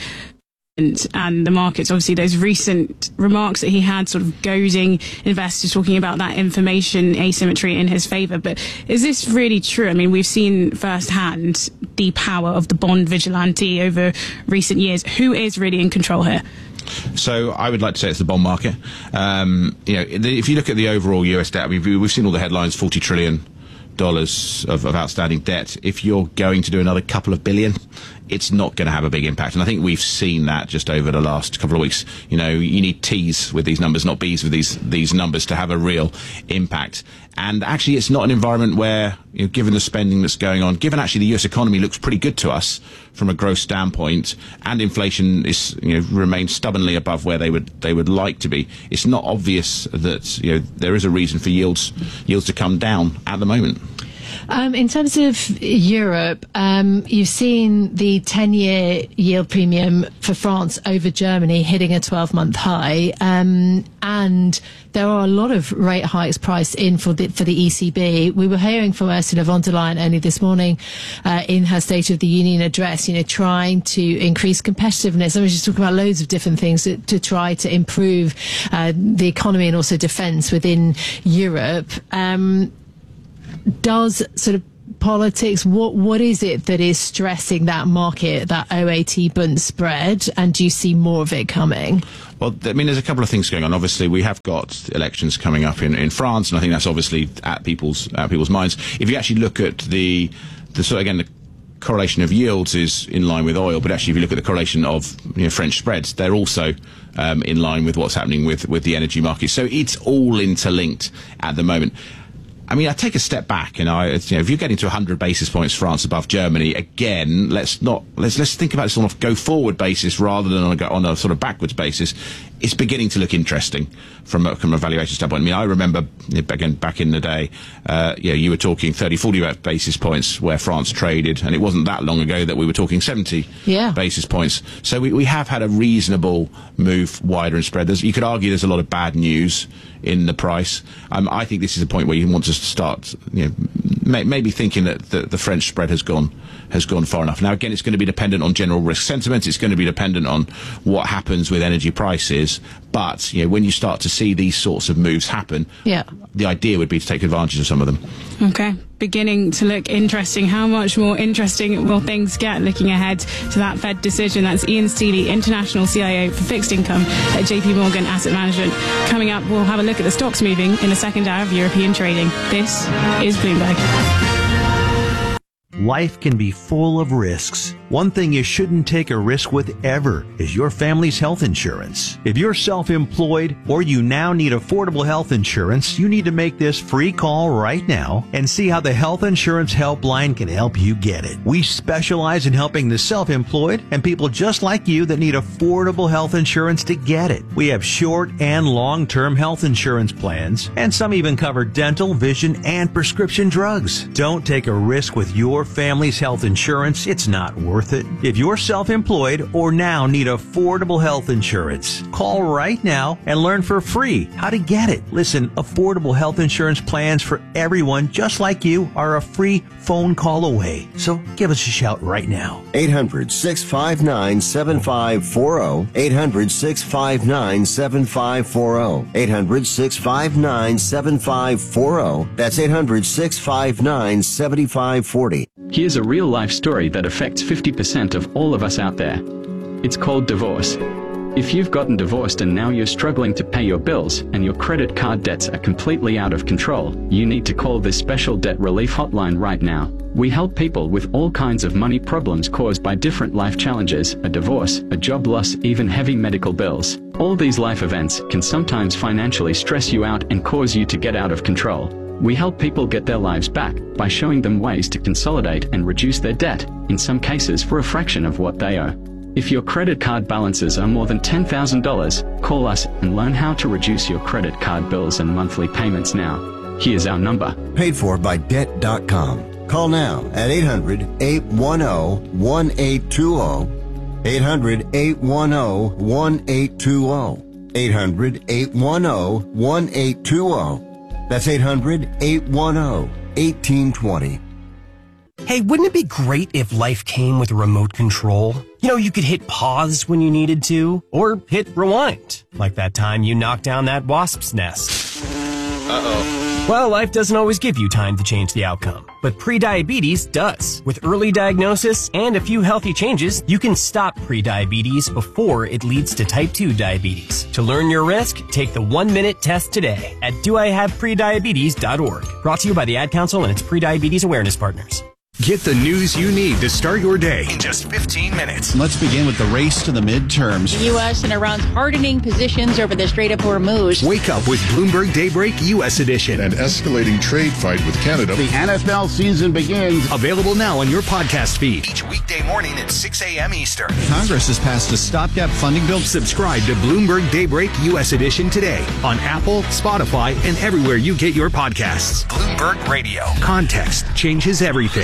and the markets. Obviously, those recent remarks that he had sort of goading investors, talking about that information asymmetry in his favour. But is this really true? I mean, we've seen firsthand the power of the bond vigilante over recent years. Who is really in control here? So I would like to say it's the bond market. Um, you know, if you look at the overall U S debt, I mean, we've seen all the headlines, forty trillion dollars of, of outstanding debt. If you're going to do another couple of billion it's not going to have a big impact. And I think we've seen that just over the last couple of weeks. You know, you need T's with these numbers, not B's with these these numbers to have a real impact. And actually, it's not an environment where, you know, given the spending that's going on, given actually the U S economy looks pretty good to us from a growth standpoint, and inflation is, you know, remains stubbornly above where they would they would like to be. It's not obvious that, you know, there is a reason for yields yields to come down at the moment. Um, in terms of Europe, um, you've seen the ten-year yield premium for France over Germany hitting a twelve-month high, um, and there are a lot of rate hikes priced in for the for the E C B. We were hearing from Ursula von der Leyen only this morning uh, in her State of the Union address, you know, trying to increase competitiveness. I was just talking about loads of different things to, to try to improve uh, the economy and also defence within Europe. Um, Does sort of politics, what what is it that is stressing that market, that O A T Bund spread, and do you see more of it coming? Well, I mean, there's a couple of things going on. Obviously, we have got elections coming up in, in France, and I think that's obviously at people's at people's minds. If you actually look at the the sort of, again, the correlation of yields is in line with oil, but actually if you look at the correlation of, you know, French spreads, they're also um, in line with what's happening with with the energy market. So it's all interlinked at the moment. I mean, I take a step back, and I, you know, if you're getting to one hundred basis points France above Germany, again, let's not let's let's think about this on a go forward basis rather than on a, on a sort of backwards basis. It's beginning to look interesting from a, from a valuation standpoint. I mean, I remember, again, back in the day, uh, yeah, you were talking thirty, forty basis points where France traded, and it wasn't that long ago that we were talking seventy yeah. basis points. So we, we have had a reasonable move wider and spread. There's, you could argue there's a lot of bad news in the price. Um, I think this is a point where you want to start, you know, may, maybe thinking that the, the French spread has gone has gone far enough. Now, again, it's going to be dependent on general risk sentiment. It's going to be dependent on what happens with energy prices. But, you know, when you start to see these sorts of moves happen, yeah. the idea would be to take advantage of some of them. Okay. Beginning to look interesting. How much more interesting will things get looking ahead to that Fed decision? That's Ian Steely, International C I O for Fixed Income at J P Morgan Asset Management. Coming up, we'll have a look at the stocks moving in the second hour of European trading. This is Bloomberg. Life can be full of risks. One thing you shouldn't take a risk with ever is your family's health insurance. If you're self-employed or you now need affordable health insurance, you need to make this free call right now and see how the Health Insurance Helpline can help you get it. We specialize in helping the self-employed and people just like you that need affordable health insurance to get it. We have short and long-term health insurance plans, and some even cover dental, vision, and prescription drugs. Don't take a risk with your family's health insurance. It's not worth it. If you're self-employed or now need affordable health insurance, call right now and learn for free how to get it. Listen, affordable health insurance plans for everyone just like you are a free phone call away. So give us a shout right now. eight hundred, six five nine, seven five four zero. eight hundred, six five nine, seven five four zero. eight hundred, six five nine, seven five four zero. That's eight hundred, six five nine, seven five four zero. Here's a real-life story that affects fifty percent of all of us out there. It's called divorce. If you've gotten divorced and now you're struggling to pay your bills and your credit card debts are completely out of control, you need to call this special debt relief hotline right now. We help people with all kinds of money problems caused by different life challenges, a divorce, a job loss, even heavy medical bills. All these life events can sometimes financially stress you out and cause you to get out of control. We help people get their lives back by showing them ways to consolidate and reduce their debt, in some cases for a fraction of what they owe. If your credit card balances are more than ten thousand dollars, call us and learn how to reduce your credit card bills and monthly payments now. Here's our number. Paid for by debt dot com. Call now at eight hundred, eight one zero, one eight two zero. eight hundred, eight one zero, one eight two zero. eight hundred, eight one zero, one eight two zero. That's eight hundred, eight one zero, one eight two zero. Hey, wouldn't it be great if life came with a remote control? You know, you could hit pause when you needed to, or hit rewind, like that time you knocked down that wasp's nest. Uh-oh. Well, life doesn't always give you time to change the outcome, but prediabetes does. With early diagnosis and a few healthy changes, you can stop prediabetes before it leads to type two diabetes. To learn your risk, take the one-minute test today at do I have prediabetes dot org. Brought to you by the Ad Council and its prediabetes awareness partners. Get the news you need to start your day in just fifteen minutes. Let's begin with the race to the midterms. The U S and Iran's hardening positions over the Strait of Hormuz. Wake up with Bloomberg Daybreak U S Edition. An escalating trade fight with Canada. The N F L season begins. Available now on your podcast feed. Each weekday morning at six a.m. Eastern. Congress has passed a stopgap funding bill. Subscribe to Bloomberg Daybreak U S Edition today on Apple, Spotify, and everywhere you get your podcasts. Bloomberg Radio. Context changes everything.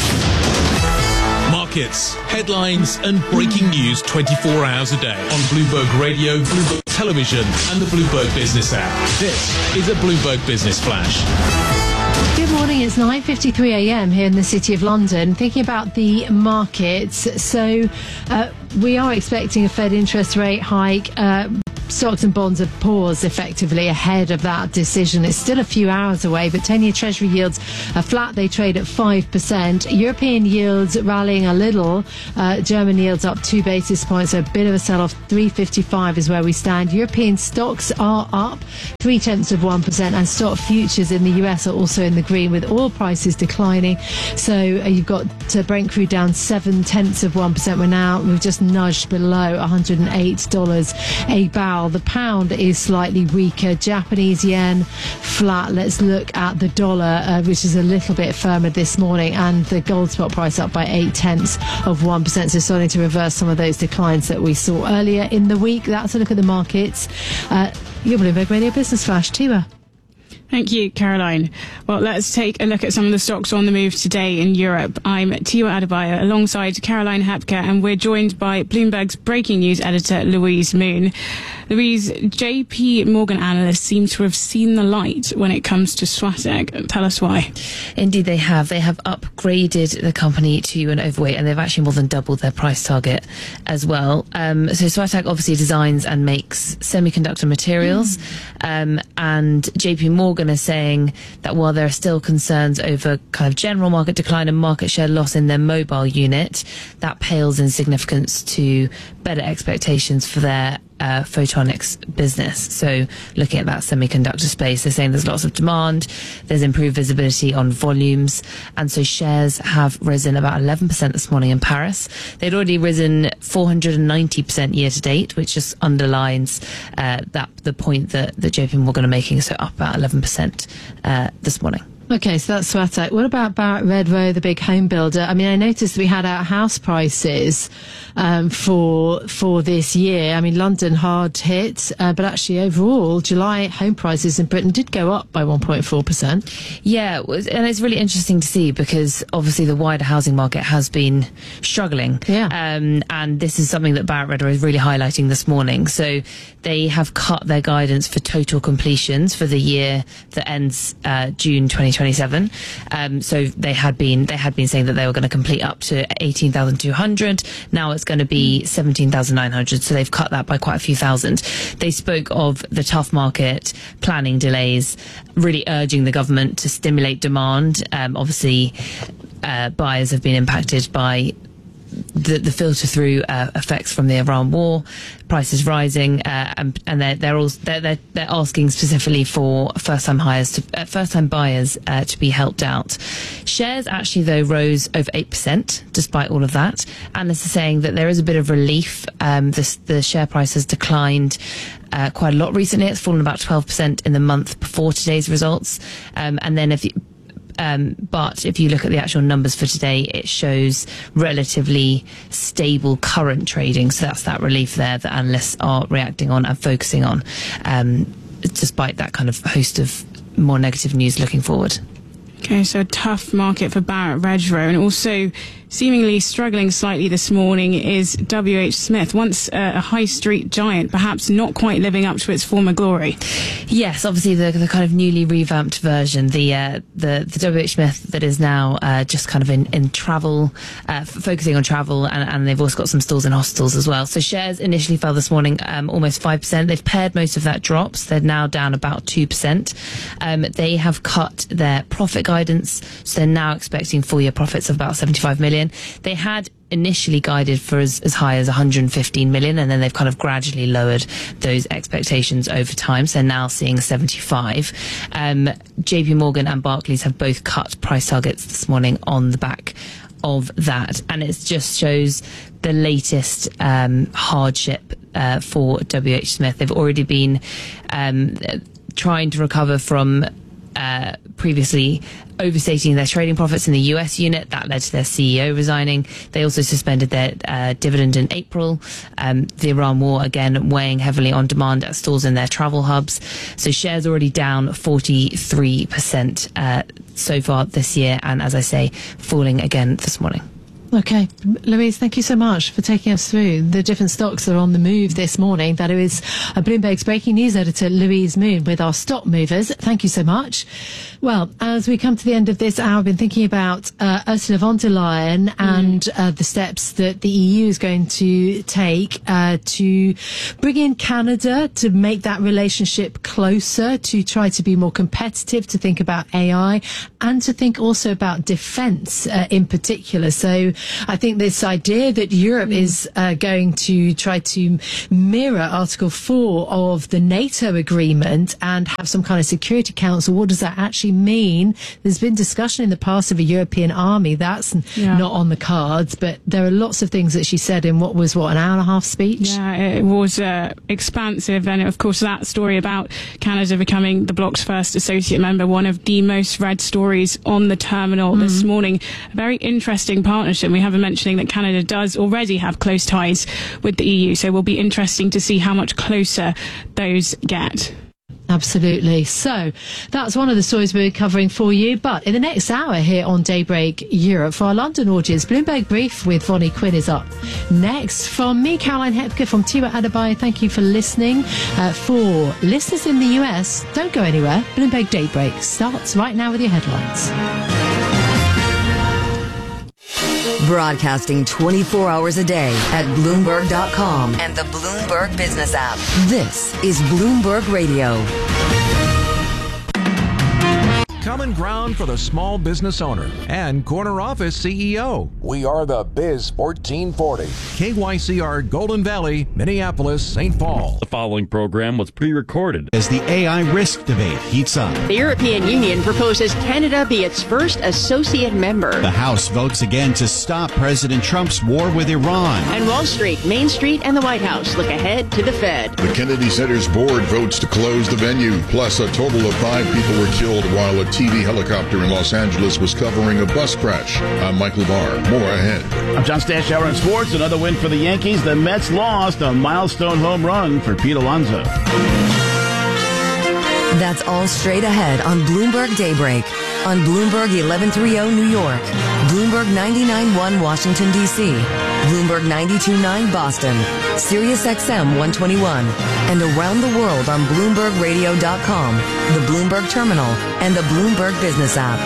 Markets, headlines, and breaking news twenty-four hours a day on Bloomberg Radio, Bloomberg Television, and the Bloomberg Business app. This is a Bloomberg Business Flash. Good morning, it's nine fifty-three a.m. here in the City of London. Thinking about the markets, so uh, we are expecting a Fed interest rate hike. Uh, Stocks and bonds have paused effectively ahead of that decision. It's still a few hours away, but ten-year Treasury yields are flat. They trade at five percent. European yields rallying a little. Uh, German yields up two basis points, so a bit of a sell-off. three fifty-five is where we stand. European stocks are up three-tenths of one percent, and stock futures in the U S are also in the green, with oil prices declining. So uh, you've got uh, Brent crude down seven-tenths of one percent. We're now, we've just nudged below one hundred eight dollars a barrel. The pound is slightly weaker. Japanese yen flat. Let's look at the dollar, uh, which is a little bit firmer this morning, and the gold spot price up by eight tenths of one percent. So starting to reverse some of those declines that we saw earlier in the week. That's a look at the markets. Uh, your Bloomberg Radio Business Flash, Tiwa. Thank you, Caroline. Well, let's take a look at some of the stocks on the move today in Europe. I'm Tiwa Adebayo alongside Caroline Hapke, and we're joined by Bloomberg's breaking news editor, Louise Moon. Louise, J P Morgan analysts seem to have seen the light when it comes to Swatek. Tell us why. Indeed, they have. They have upgraded the company to an overweight, and they've actually more than doubled their price target as well. Um, so Swatek obviously designs and makes semiconductor materials, mm. um, and J P Morgan is saying that while there are still concerns over kind of general market decline and market share loss in their mobile unit, that pales in significance to better expectations for their uh, photonics business. So looking at that semiconductor space, they're saying there's lots of demand, there's improved visibility on volumes, and so shares have risen about eleven percent this morning in Paris. They'd already risen four hundred ninety percent year to date, which just underlines uh, that the point that, that J P Morgan are making, so up about eleven percent uh, this morning. Okay, so that's Swatek. What about Barrett Redrow, the big home builder? I mean, I noticed we had our house prices um, for for this year. I mean, London hard hit, uh, but actually overall, July home prices in Britain did go up by one point four percent. Yeah, and it's really interesting to see because obviously the wider housing market has been struggling. Yeah. Um, and this is something that Barrett Redrow is really highlighting this morning. So they have cut their guidance for total completions for the year that ends uh, June twenty twenty-seven. Um, so they had been they had been saying that they were going to complete up to eighteen thousand two hundred. Now it's going to be seventeen thousand nine hundred. So they've cut that by quite a few thousand. They spoke of the tough market, planning delays, really urging the government to stimulate demand. Um, obviously, uh, buyers have been impacted by the, the filter through uh, effects from the Iran war, prices rising, uh, and, and they're they're, also, they're they're they're asking specifically for first time hires to uh, first time buyers uh, to be helped out. Shares actually though rose over eight percent despite all of that. Analysts are saying that there is a bit of relief. Um, the the share price has declined uh, quite a lot recently. It's fallen about twelve percent in the month before today's results, um, and then if you Um, but if you look at the actual numbers for today, it shows relatively stable current trading. So that's that relief there that analysts are reacting on and focusing on, um, despite that kind of host of more negative news looking forward. Okay, so a tough market for Barrett Redrow, and also seemingly struggling slightly this morning is W H Smith, once uh, a high street giant, perhaps not quite living up to its former glory. Yes, obviously the the kind of newly revamped version, the uh, the, the W H Smith that is now uh, just kind of in in travel, uh, f- focusing on travel, and, and they've also got some stores in hostels as well. So shares initially fell this morning um, almost five percent. They've pared most of that drops. They're now down about two percent. Um, they have cut their profit guidance guidance. So they're now expecting full year profits of about seventy-five million. They had initially guided for as, as high as one hundred fifteen million, and then they've kind of gradually lowered those expectations over time. So now seeing seventy-five. Um, J P Morgan and Barclays have both cut price targets this morning on the back of that, and it just shows the latest um, hardship uh, for W H Smith. They've already been um, trying to recover from uh, previously overstating their trading profits in the U S unit. That led to their C E O resigning. They also suspended their uh, dividend in April. Um, the Iran war, again, weighing heavily on demand at stores in their travel hubs. So shares already down forty-three percent uh, so far this year, and as I say, falling again this morning. Okay, Louise, thank you so much for taking us through the different stocks that are on the move this morning. That is a Bloomberg's breaking news editor, Louise Moon, with our stock movers. Thank you so much. Well, as we come to the end of this hour, I've been thinking about uh, Ursula von der Leyen and mm. uh, the steps that the E U is going to take uh, to bring in Canada, to make that relationship closer, to try to be more competitive, to think about A I, and to think also about defence uh, in particular. So I think this idea that Europe mm. is uh, going to try to mirror Article four of the NATO agreement and have some kind of Security Council, what does that actually mean? There's been discussion in the past of a European army. That's yeah. not on the cards, but there are lots of things that she said in what was, what, an hour and a half speech? Yeah, it was uh, expansive. And of course, that story about Canada becoming the bloc's first associate member, one of the most read stories on the terminal mm. this morning. A very interesting partnership. We have been mentioning that Canada does already have close ties with the E U, so it will be interesting to see how much closer those get. Absolutely. So that's one of the stories we're covering for you. But in the next hour here on Daybreak Europe, for our London audience, Bloomberg Brief with Vonnie Quinn is up next. From me, Caroline Hepker, from Tiwa Adebayo, thank you for listening. Uh, for listeners in the U S, don't go anywhere. Bloomberg Daybreak starts right now with your headlines. Broadcasting twenty-four hours a day at Bloomberg dot com and the Bloomberg Business app. This is Bloomberg Radio. Common ground for the small business owner and corner office C E O. We are the Biz fourteen forty. K Y C R Golden Valley, Minneapolis, Saint Paul. The following program was pre-recorded. As the A I risk debate heats up. The European Union proposes Canada be its first associate member. The House votes again to stop President Trump's war with Iran. And Wall Street, Main Street, and the White House look ahead to the Fed. The Kennedy Center's board votes to close the venue. Plus, a total of five people were killed while a T V helicopter in Los Angeles was covering a bus crash. I'm Michael Barr. More ahead. I'm John Stashower in sports. Another win for the Yankees. The Mets lost a milestone home run for Pete Alonso. That's all straight ahead on Bloomberg Daybreak. On Bloomberg eleven thirty New York, Bloomberg ninety-nine point one Washington, D C, Bloomberg ninety-two point nine Boston, Sirius X M one twenty-one, and around the world on Bloomberg Radio dot com, the Bloomberg Terminal, and the Bloomberg Business app.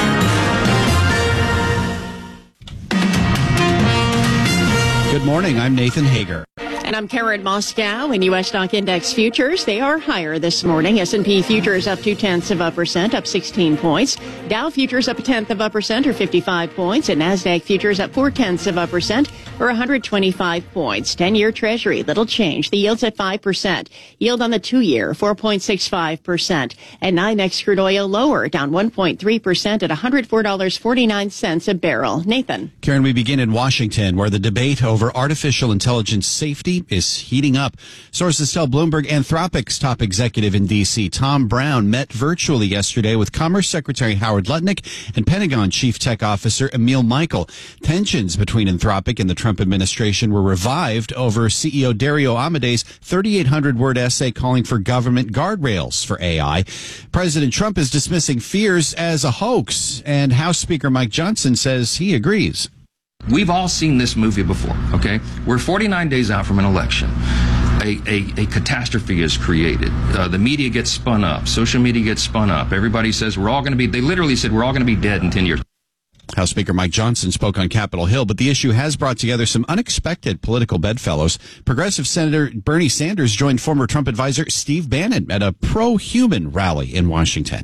Good morning, I'm Nathan Hager. And I'm Karen Moscow. In U S stock index futures, they are higher this morning. S and P futures up two tenths of a percent, up sixteen points. Dow futures up a tenth of a percent, or fifty-five points. And NASDAQ futures up four tenths of a percent, or one hundred twenty-five points. ten-year Treasury, little change. The yield's at five percent. Yield on the two-year, four point six five percent. And NYMEX crude oil lower, down one point three percent at one hundred four dollars and forty-nine cents a barrel. Nathan. Karen, we begin in Washington, where the debate over artificial intelligence safety is heating up. Sources tell Bloomberg Anthropic's top executive in D C, Tom Brown, met virtually yesterday with Commerce Secretary Howard Lutnick and Pentagon Chief Tech Officer Emil Michael. Tensions between Anthropic and the Trump administration were revived over C E O Dario Amade's thirty-eight hundred word essay calling for government guardrails for A I. President Trump is dismissing fears as a hoax, and House Speaker Mike Johnson says he agrees. We've all seen this movie before, okay? We're forty-nine days out from an election. A, a, a catastrophe is created. Uh, the media gets spun up. Social media gets spun up. Everybody says we're all going to be, they literally said we're all going to be dead in ten years. House Speaker Mike Johnson spoke on Capitol Hill, but the issue has brought together some unexpected political bedfellows. Progressive Senator Bernie Sanders joined former Trump advisor Steve Bannon at a pro-human rally in Washington.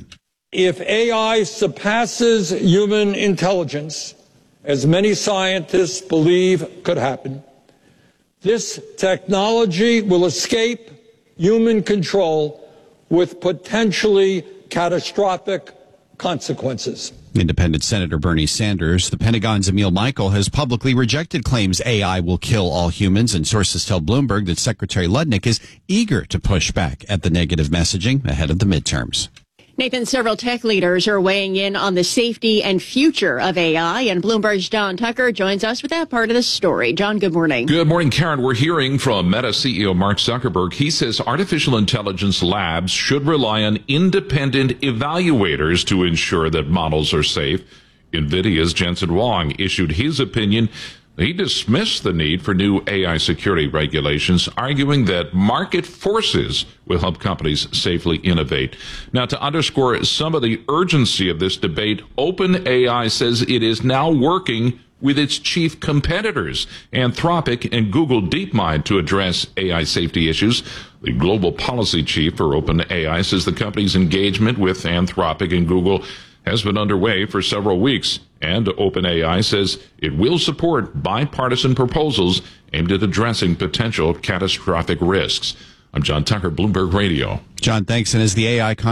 If A I surpasses human intelligence, as many scientists believe could happen, this technology will escape human control with potentially catastrophic consequences. Independent Senator Bernie Sanders. The Pentagon's Emil Michael has publicly rejected claims A I will kill all humans, and sources tell Bloomberg that Secretary Ludnick is eager to push back at the negative messaging ahead of the midterms. Nathan, several tech leaders are weighing in on the safety and future of A I, and Bloomberg's John Tucker joins us with that part of the story. John, good morning. Good morning, Karen. We're hearing from Meta C E O Mark Zuckerberg. He says artificial intelligence labs should rely on independent evaluators to ensure that models are safe. NVIDIA's Jensen Huang issued his opinion. He dismissed the need for new A I security regulations, arguing that market forces will help companies safely innovate. Now, to underscore some of the urgency of this debate, OpenAI says it is now working with its chief competitors, Anthropic and Google DeepMind, to address A I safety issues. The global policy chief for OpenAI says the company's engagement with Anthropic and Google has been underway for several weeks, and OpenAI says it will support bipartisan proposals aimed at addressing potential catastrophic risks. I'm John Tucker, Bloomberg Radio. John, thanks. And as the A I